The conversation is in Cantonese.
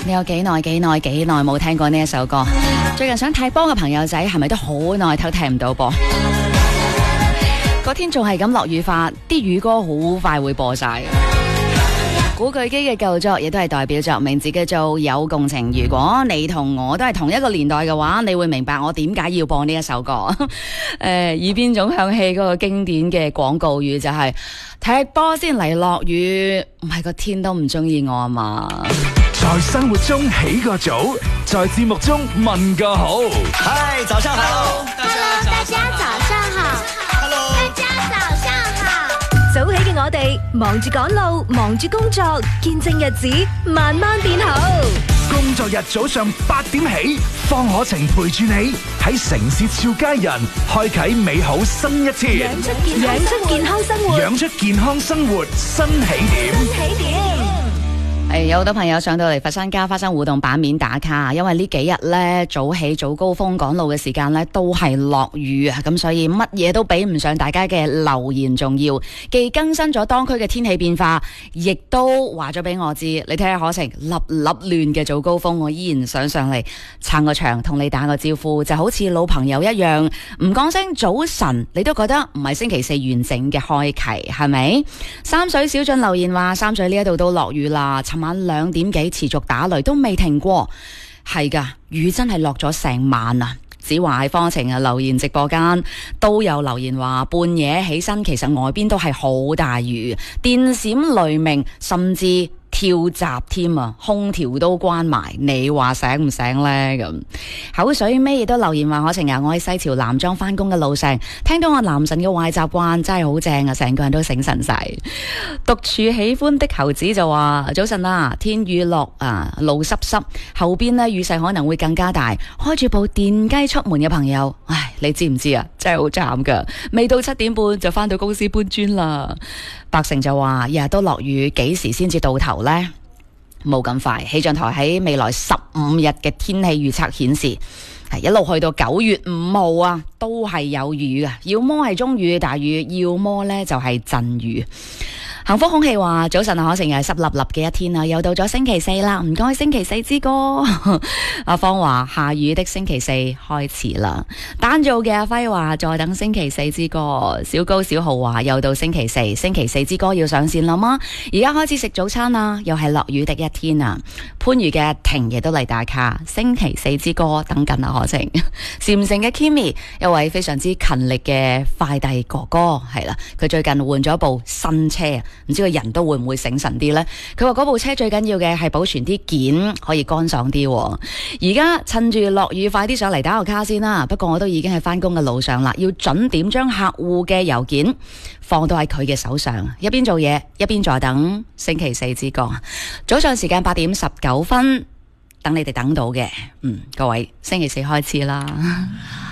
你有幾耐冇聽過呢一首歌？最近想睇波嘅朋友仔係咪都好耐都聽唔到波？個天仲係咁落雨法，啲雨歌好快會播晒。古巨基嘅舊作亦都係代表作，名字叫做《有共情》。如果你同我都係同一個年代嘅話，你會明白我點解要播呢一首歌。耳邊總響起嗰個經典嘅廣告語就係、踢波先嚟落雨，唔係個天都唔中意我啊嘛。 在生活中起個早，在節目中問個好。 嗨，早上好。 Hello， 大家早上好。 Hello， 大家早上好。 早起嘅我哋，忙住趕路，忙住工作，見證日子慢慢變好。 工作日早上8點起，方可晴陪住你喺城市俏佳人，開啟美好新一天。 養出健康生活， 養出健康生活新起點。 有好多朋友上到嚟佛山家花生互動版面打卡，因為呢幾日呢，早起早高峰趕路嘅時間呢都係落雨啊，咁所以乜嘢都比唔上大家嘅留言重要。既更新咗當區嘅天氣變化，亦都話咗俾我知，你睇下可晴粒粒亂嘅早高峰，我依然想上嚟撐個場，同你打個招呼，就好似老朋友一樣，唔講聲早晨，你都覺得唔係星期四完整嘅開啟，係咪？三水小俊留言話，三水呢一度都落雨啦，晚2點幾持續打雷都未停過，係噶，雨真係落咗成晚啊！子華喺方晴啊留言直播間都有留言話，半夜起身其實外邊都係好大雨，電閃雷鳴，甚至跳閘添啊，空調都關埋，你話醒唔醒呢？咁口水尾亦都留言話，可晴啊，我喺西樵南莊翻工嘅路上，聽到我男神嘅壞習慣真係好正啊，成個人都醒神晒。獨處喜歡的猴子就話，早晨啊，天雨落啊，路濕濕，後邊呢雨勢可能會更加大，開住部電雞出門嘅朋友，唉，你知唔知啊？真係好慘噶，未到7點半就翻到公司搬磚啦。百成就話，日日都落雨，幾時先至到頭呢？冇咁快。氣象台喺未來15日嘅天氣預測顯示，係一路去到9月5號啊，都係有雨嘅，要麼係中雨大雨，要麼呢就係陣雨。幸福空氣話，早晨啊，可晴係濕立立嘅一天啊，又到咗星期四啦，唔該星期四之歌。阿方話，下雨的星期四開始啦。單做嘅阿輝話，再等星期四之歌。小高小豪話，又到星期四，星期四之歌要上線啦嗎？而家開始食早餐啦，又係落雨的一天啊。番禺嘅婷亦都嚟打卡，星期四之歌等緊啊，可晴。禪城嘅 Kimi 一位非常之勤力嘅快遞哥哥，係啦，佢最近換咗部新車，唔知個人都會唔會醒神啲呢？佢話嗰部車最緊要嘅係保存啲件可以乾爽啲。而家趁住落雨，快啲上嚟打個卡先啦。不過我都已經係翻工嘅路上啦，要準點將客戶嘅郵件放到喺佢嘅手上，一邊做嘢一邊在等星期四之歌。早上時間8點19分，等你哋等到嘅。各位星期四開始啦。